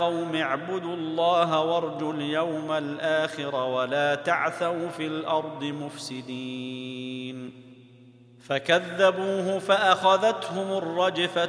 قوم اعبدوا الله وارجوا اليوم الآخر ولا تعثوا في الأرض مفسدين فكذبوه فأخذتهم الرجفة